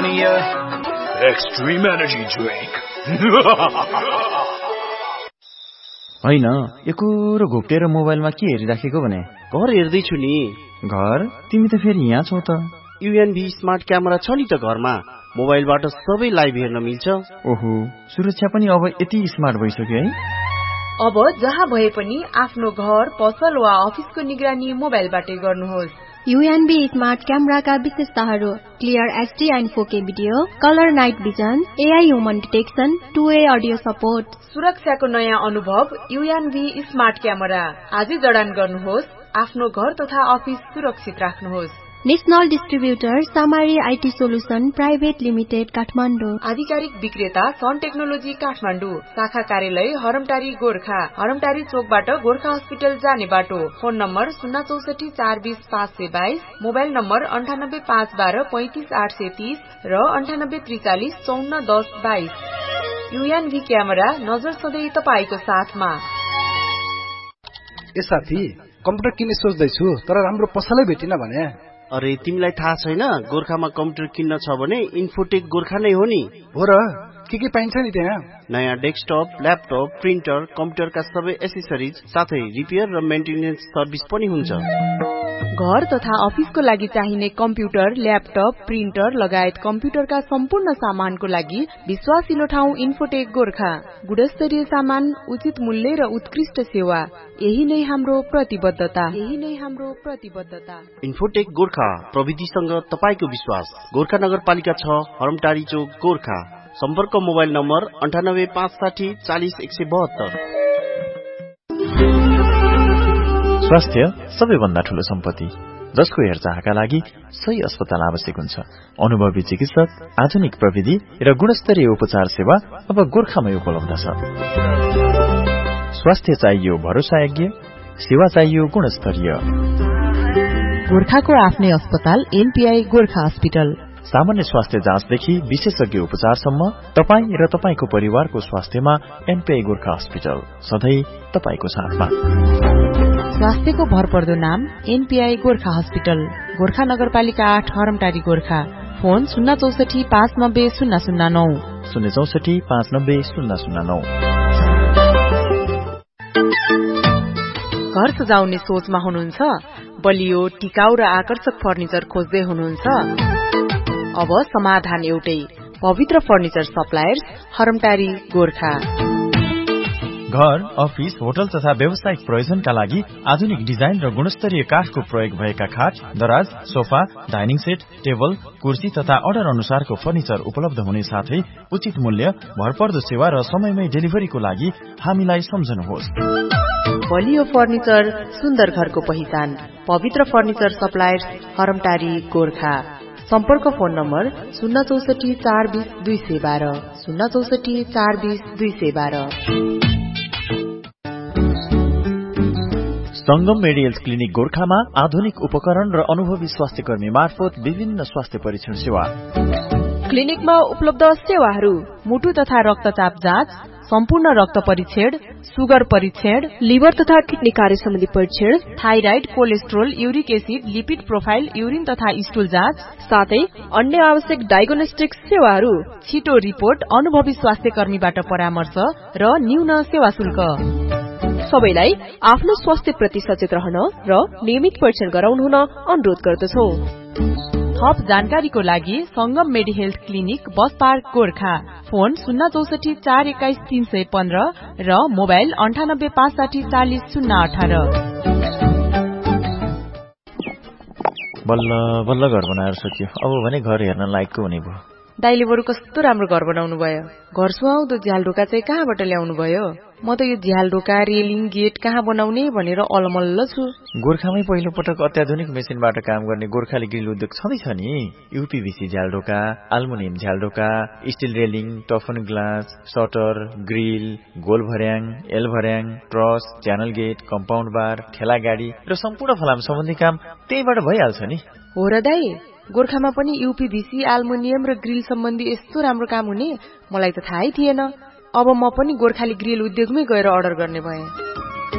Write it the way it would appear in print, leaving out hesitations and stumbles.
Extreme Energy Drink. हैन, यो कुरो घोप्टेर मोबाइलमा के हेरिराखेको भने? घर हेर्दैछु नि। घर? तिमी त फेरि यहाँ छौ त। UNV स्मार्ट क्यामेरा छ नि त घरमा। मोबाइलबाट सबै लाइभ हेर्न मिल्छ। ओहो, सुरक्षा पनि अब यति स्मार्ट भइसक्यो है? अब जहाँ भए पनि आफ्नो घर, पसल वा अफिसको निगरानी मोबाइलबाटै गर्नुहोस्। UNV स्मार्ट क्यामेराका विशेषताहरू: clear HD and 4K video, colour night vision, AI human detection, 2A audio support. सुरक्षाको नयाँ अनुभव UNV स्मार्ट क्यामेरा। आजै जडान गर्नुहोस्। आफ्नो घर तथा अफिस सुरक्षित राख्नुहोस्। National distributor सामारी IT solution private limited Kathmandu. आधिकारिक विक्रेता सन टेक्नोलोजी काठमाडौँ। शाखा कार्यालय हरमटारी गोर्खा। हरमटारी चोकबाट गोर्खा हस्पिटल जाने बाटो। फोन नम्बर 064 420 522, मोबाइल नम्बर 98 512 35 830 र 98 43 54 10 22। UNV क्यामेरा, नजर सधैँ तपाईको साथमा। ए साथी, कम्प्युटर किन्ने सोच्दैछु तर राम्रो पसलै भेटिन भने। अरे तिमीलाई थाहा छैन, गोर्खामा कम्प्युटर किन्न छ भने इन्फोटेक गोर्खा नै हो नि। हो र, के पाइन्छ नि त्यहाँ? नयाँ डेस्कटप, ल्यापटप, प्रिन्टर, कम्प्युटरका सबै एसेसरिज साथै रिपेयर र मेन्टेनेन्स सर्भिस पनि हुन्छ। घर तथा अफिसको लागि चाहिने कम्प्युटर, ल्यापटप, प्रिन्टर लगायत कम्प्युटरका सम्पूर्ण सामानको लागि विश्वासिलो ठाउँ इन्फोटेक गोर्खा। गुणस्तरीय सामान, उचित मूल्य र उत्कृष्ट सेवा, यही नै हाम्रो प्रतिबद्धता। इन्फोटेक गोर्खा, प्रविधिसँग तपाईको विश्वास। गोर्खा नगरपालिका 6, हरमटारी चोक, गोर्खा। सम्पर्क मोबाइल नम्बर 98 560 40 172। स्वास्थ्य सबैभन्दा ठूलो सम्पत्ति, जसको हेरचाहका लागि सही अस्पताल आवश्यक हुन्छ। अनुभवी चिकित्सक, आधुनिक प्रविधि र गुणस्तरीय उपचार सेवा अब गोर्खामै उपलब्ध छ। स्वास्थ्य चाहियो भरोसायोग्य, सेवा चाहियो गुणस्तरीय। गोर्खाको आफ्नै अस्पताल NPI गोर्खा हस्पिटल। सामान्य स्वास्थ्य जाँचदेखि विशेषज्ञ उपचारसम्म तपाई र तपाईको परिवारको स्वास्थ्यमा NPI गोर्खा हस्पिटल सधैँ तपाईको साथमा। स्वास्थ्यको भरपर्दो नाम NPI गोर्खा हस्पिटल। गोर्खा नगरपालिका 8, हरमटारी गोर्खा। फोन 064 590 009, 064 590 009। घर सजाउने सोचमा हुनुहुन्छ? बलियो, टिकाउ र आकर्षक फर्निचर खोज्दै हुनुहुन्छ? अब समाधान एउटै, पवित्र फर्निचर सप्लायर्स, हरमटारी गोर्खा। घर, अफिस, होटल तथा व्यावसायिक प्रयोजनका लागि आधुनिक डिजाइन र गुणस्तरीय काठको प्रयोग भएका खाट, दराज, सोफा, डाइनिङ सेट, टेबल, कुर्सी तथा अर्डर अनुसारको फर्निचर उपलब्ध हुने साथै उचित मूल्य, भरपर्दो सेवा र समयमै डेलिभरीको लागि हामीलाई सम्झनुहोस्। बलियो फर्निचर, सुन्दर घरको पहिचान, पवित्र फर्निचर सप्लायर्स, हरमटारी गोर्खा। सम्पर्क फोन नम्बर 064 420 212, 064 420 212। संगम मेडिकल क्लिनिक गोर्खामा आधुनिक उपकरण र अनुभवी स्वास्थ्य कर्मी मार्फत विभिन्न स्वास्थ्य परीक्षण सेवा। क्लिनिकमा उपलब्ध सेवाहरू: मुटु तथा रक्तचाप जाँच, सम्पूर्ण रक्त परीक्षण, सुगर परीक्षण, लिभर तथा किडनी कार्य सम्बन्धी परीक्षण, thyroid, cholesterol, uric acid, lipid profile, urine तथा स्टुल जाँच, साथै अन्य आवश्यक डायग्नोस्टिक सेवाहरू। छिटो रिपोर्ट, अनुभवी स्वास्थ्य कर्मीबाट परामर्श र न्यून सेवा शुल्क। सबैलाई आफ्नो स्वास्थ्य प्रति सचेत रहन र नियमित परीक्षण गराउनु हुन अनुरोध गर्दछौं। थप जानकारीको लागि संगम मेडी health clinic, bus park, Gorkha. Phone 064 421 315 र मोबाइल 98 560 40 018। बल्ल बल्ल घर बनाएर सकियो। अब भने घर हेर्न लायकको हुने भयो। दाइले बरु कस्तो राम्रो घर बनाउनु भयो। घर सुहाउँदो झ्यालढोका चाहिँ कहाँबाट ल्याउनु भयो? म त यो झ्यालढोका, रेलिङ, गेट कहाँ बनाउने भनेर अलमल्ल छु। गोर्खामै पहिलो पटक अत्याधुनिक मेसिनबाट काम गर्ने गोर्खाली ग्रिल उद्योग छँदैछ नि। UPVC झ्यालढोका, aluminium झ्यालढोका, still railing, टफन glass, shutter, grill, goal भर्याङ, एल भर्याङ, ट्रस, च्यानल गेट, कम्पाउन्ड बार, ठेला गाडी र सम्पूर्ण फलाम सम्बन्धी काम त्यहीबाट भइहाल्छ नि। हो र दाइ, गोर्खामा पनि UPVC, एल्युमिनियम र ग्रिल सम्बन्धी यस्तो राम्रो काम हुने मलाई त थाहै थिएन। अब म पनि गोर्खाली ग्रिल उद्योगमै गएर अर्डर गर्ने भएँ।